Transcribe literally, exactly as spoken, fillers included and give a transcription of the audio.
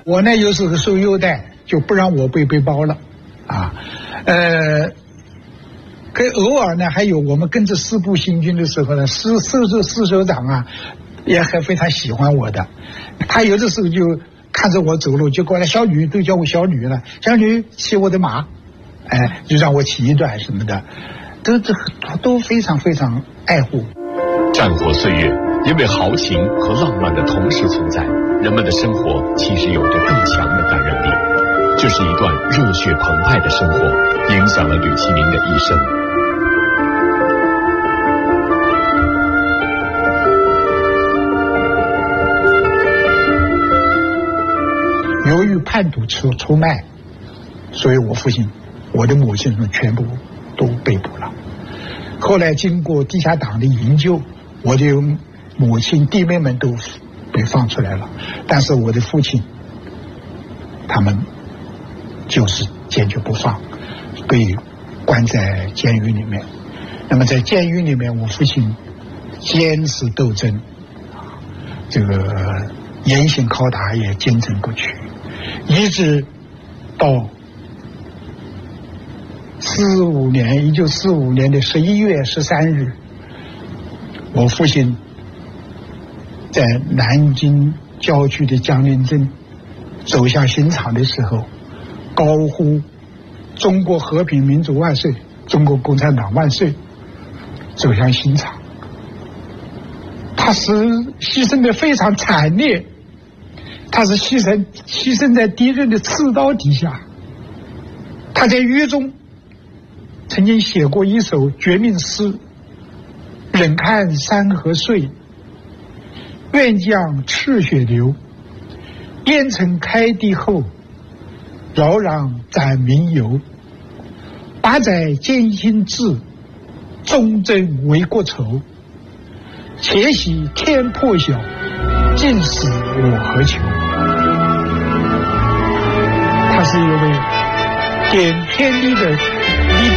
我呢又是个受优待，就不让我背背包了，啊，呃，可偶尔呢还有我们跟着师部行军的时候呢，师师师师首长啊也还非常喜欢我的，他有的时候就看着我走路就过来，小女都叫我小女了，小女骑我的马，哎，就让我骑一段什么的，都都都非常非常爱护。 战火岁月，因为豪情和浪漫的同时存在，人们的生活其实有着更强的感染力。这是一段热血澎湃的生活，影响了吕其明的一生。 由于叛徒出出卖，所以我父亲、我的母亲全部都被捕了。后来经过地下党的营救，我的母亲、弟妹们都被放出来了，但是我的父亲，他们就是坚决不放，被关在监狱里面。那么在监狱里面，我父亲坚持斗争，这个严刑拷打也坚贞不屈，一直到四五年，一九四五年的十一月十三日，我父亲在南京郊区的江宁镇走向刑场的时候，高呼“中国和平民主万岁，中国共产党万岁”，走向刑场。他是牺牲的非常惨烈，他是牺牲牺牲在敌人的刺刀底下。他在狱中曾经写过一首绝命诗：“忍看山河碎，愿将赤血流。烟尘开地后，扰攘斩民游。八载艰辛志，忠贞为国仇。且喜天破晓，尽死我何求。”他是一位点天地的